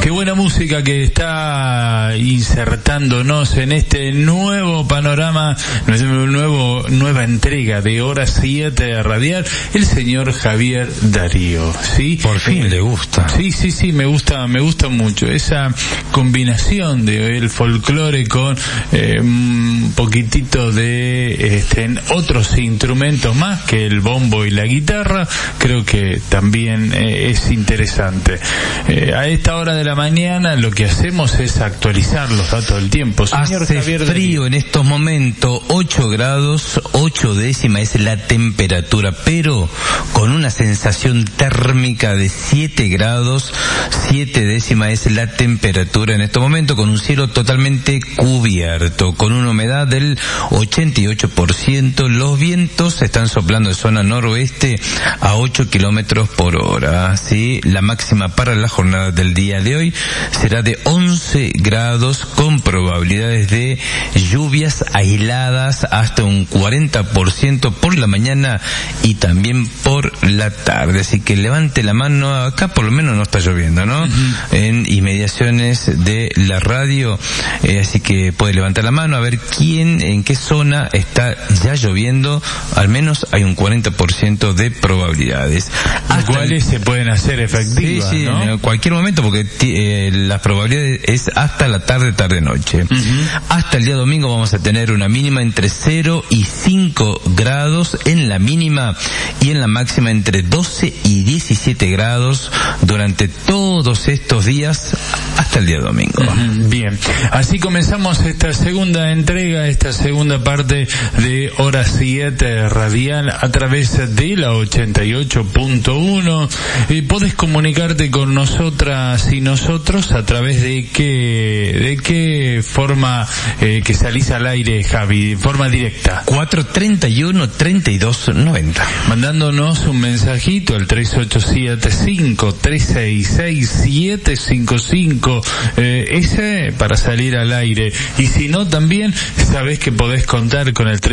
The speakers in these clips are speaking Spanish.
Qué buena música que está insertándonos en este nuevo panorama, nueva entrega de Hora 7 Radial, el señor Javier Darío, ¿sí? Por fin le gusta. Sí, me gusta mucho esa combinación de el folclore con un poquitito de otros instrumentos más que el bombo y la guitarra. Creo que también es interesante. A esta hora de la mañana lo que hacemos es actualizar los datos del tiempo. Señor Hace Javier frío Darío. en estos momentos, 8 grados, 8 décimas es la temperatura, pero con una sensación térmica de 7 grados, 7 décimas es la temperatura en estos momentos, con un cielo totalmente cubierto, con una humedad del 88%, los vientos están soplando de zona noroeste a 8 kilómetros por hora, ¿sí? La máxima para la jornada del día de hoy será de 11 grados con probabilidades de lluvias aisladas hasta un 40% por la mañana y también por la tarde. Así que levante la mano, acá por lo menos no está lloviendo, ¿no? En inmediaciones de la radio, así que puede levantar la mano a ver en qué zona está ya lloviendo, al menos hay un 40% de probabilidades. Las cuales se pueden hacer efectivas, sí, ¿no? En cualquier momento, porque las probabilidades es hasta la tarde-noche. Hasta el día domingo vamos a tener una mínima entre 0 y 5 grados en la mínima y en la máxima entre 12 y 17 grados durante todos estos días hasta el día domingo. Bien, así comenzamos esta segunda entrega, esta segunda parte de Hora 7 Radial a través de la 88.1. Podés comunicarte con nosotras y nosotros a través de qué forma que salís al aire, Javi, de forma directa. 431-3290. Mandándonos un mensajito al 3875-366-755, ese para salir al aire. Y si no, también sabés que podés contar con el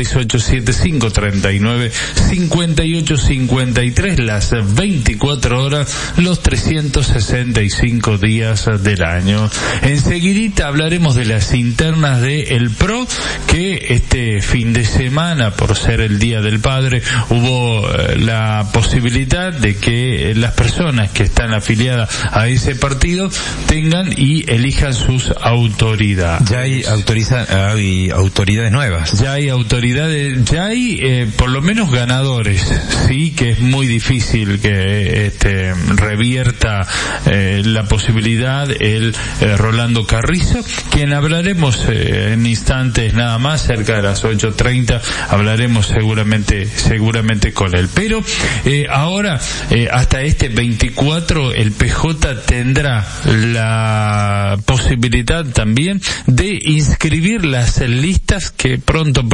3875-395853 las 24 horas, los 365 días del año. Enseguidita hablaremos de las internas de El PRO, que este fin de semana, por ser el Día del Padre, hubo la posibilidad de que las personas que están afiliadas a ese partido tengan y elijan sus autoridades. Ya hay autoridades nuevas. Ya hay autoridades, por lo menos ganadores, sí, que es muy difícil que revierta la posibilidad el Rolando Carrizo, quien hablaremos en instantes nada más, cerca de las 8:30 hablaremos seguramente con él. Pero ahora, hasta este 24, el PJ tendrá la posibilidad también de inscribir las listas que pronto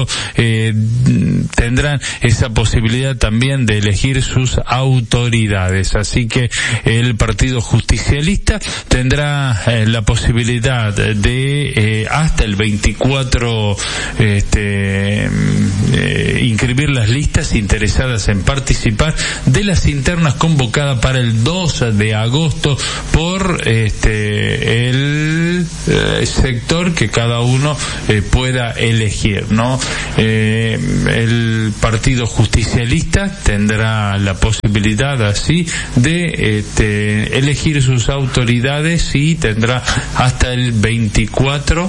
tendrán esa posibilidad también de elegir sus autoridades. Así que el Partido Justicialista tendrá la posibilidad de hasta el 24 inscribir las listas interesadas en participar de las internas convocadas para el 2 de agosto por el sector que cada uno pueda elegir, ¿no? El Partido Justicialista tendrá la posibilidad así de elegir sus autoridades y tendrá hasta el 24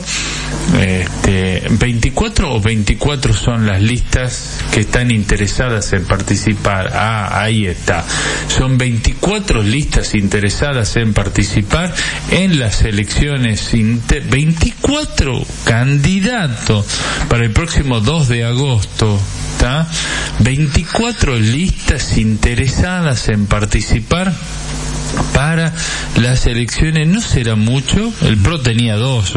24 o 24 son las listas que están interesadas en participar. Ahí está. Son 24 listas interesadas en participar en las elecciones 24 candidatos para el próximo 2 de agosto. ¿Tá? 24 listas interesadas en participar para las elecciones. No será mucho, el PRO tenía dos,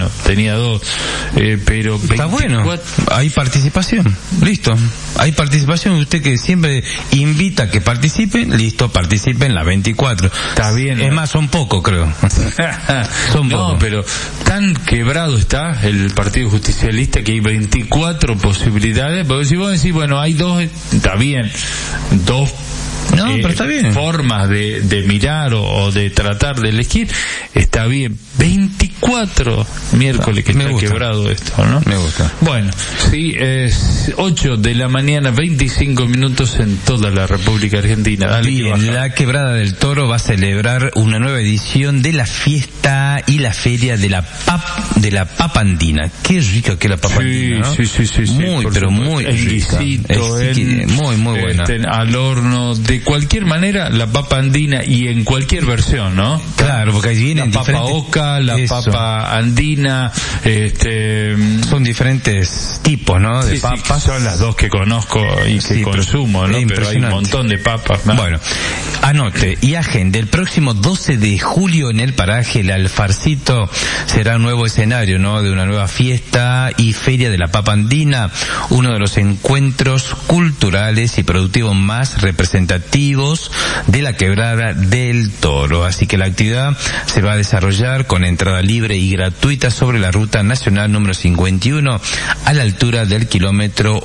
pero 24... Está bueno, hay participación, listo, hay participación. Usted que siempre invita a que participen, listo, participen las 24. Está bien, es más, son pocos, creo. Son no, pocos. Pero tan quebrado está el Partido Justicialista que hay 24 posibilidades, porque si vos decís, bueno, hay dos, está bien, dos pero está bien. formas de mirar o de tratar de elegir, está bien. 24 miércoles que está quebrado esto, ¿no? Me gusta. Bueno, sí, es 8 de la mañana, 25 minutos en toda la República Argentina. Dale, bien, la Quebrada del Toro va a celebrar una nueva edición de la fiesta y la feria de la papa andina. Qué rica que es la papa andina, ¿no? Sí. Muy, pero muy rica. Muy buena. Al horno, de cualquier manera, la papa andina y en cualquier versión, ¿no? Claro, porque ahí vienen la papa oca, la papa andina, son diferentes tipos, ¿no? De papas. Son las dos que conozco y que consumo, ¿no? Pero hay un montón de papas, ¿no? Bueno, anote y agende. El próximo 12 de julio en el paraje El Alfarcito será un nuevo escenario, ¿no? De una nueva fiesta y feria de la papa andina, uno de los encuentros culturales y productivos más representativos de la Quebrada del Toro. Así que la actividad se va a desarrollar con entrada libre y gratuita sobre la ruta nacional número 51 a la altura del kilómetro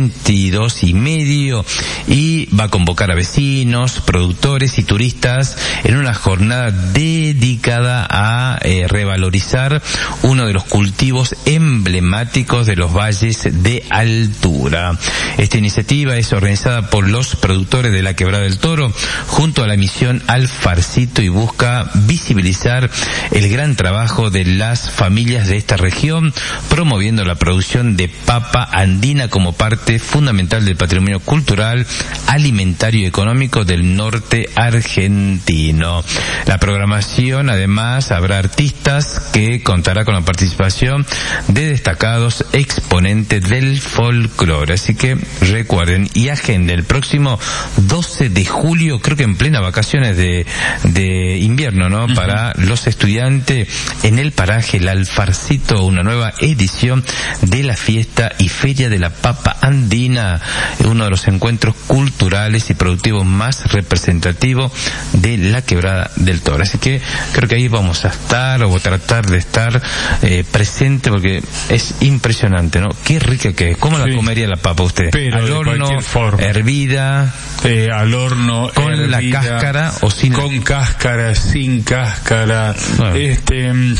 82,5 y va a convocar a vecinos, productores y turistas en una jornada dedicada a revalorizar uno de los cultivos emblemáticos de los valles de altura. Esta iniciativa es organizada por los productores de la Quebrada del Toro junto a la misión Alfarcito y busca visibilizar el gran trabajo de las familias de esta región, promoviendo la producción de papa andina como parte fundamental del patrimonio cultural, alimentario y económico del norte argentino. La programación, además, habrá artistas que contará con la participación de destacados exponentes del folclore. Así que recuerden y agenden el próximo 12 de julio, creo que en plena vacaciones de invierno, ¿no? Uh-huh. Para los estudiantes en el paraje El Alfarcito, una nueva edición de la fiesta y feria de la papa andina, uno de los encuentros culturales y productivos más representativos de la Quebrada del Toro. Así que creo que ahí vamos a estar o tratar de estar presente porque es impresionante, ¿no? Qué rica que es. ¿Cómo la comería la papa usted? Pero al horno, hervida, al horno, con hervida, la cáscara o sin, con cáscara, sin cáscara, bueno.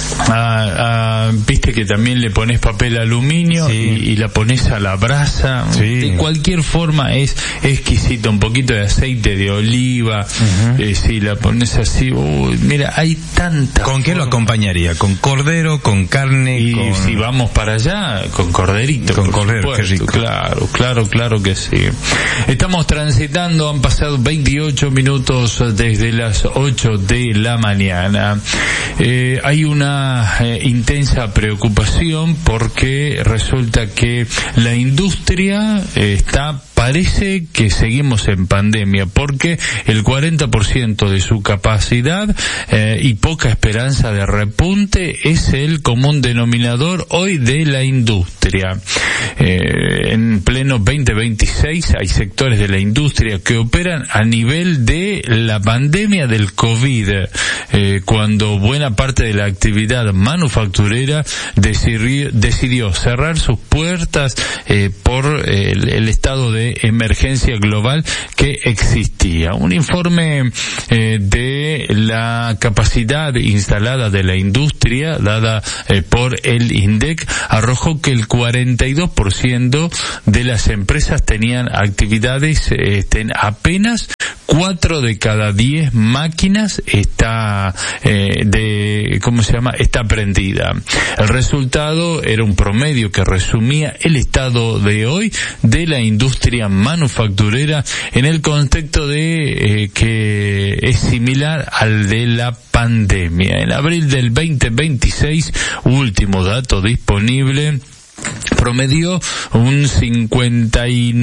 Viste que también le pones papel aluminio y la pones a la brasa. De cualquier forma es exquisito. Un poquito de aceite de oliva, si la pones así, mira, hay tanta. ¿Con qué lo acompañaría? ¿Con cordero, con carne? Y si vamos para allá, con corderito. Con cordero, qué rico. Claro que sí. Estamos transitando, han pasado 28 minutos desde las 8 de la mañana. Hay una intensa preocupación porque resulta que la industria parece que seguimos en pandemia porque el 40% de su capacidad y poca esperanza de repunte es el común denominador hoy de la industria. En pleno 2026 hay sectores de la industria que operan a nivel de la pandemia del COVID, cuando buena parte de la actividad manufacturera decidió cerrar sus puertas por el estado de emergencia global que existía. Un informe de la capacidad instalada de la industria dada por el INDEC arrojó que el 42% de las empresas tenían actividades, apenas 4 de cada 10 máquinas está prendida. El resultado era un promedio que resumía el estado de hoy de la industria manufacturera en el contexto de que es similar al de la pandemia. En abril del 2026, último dato disponible, promedió un 59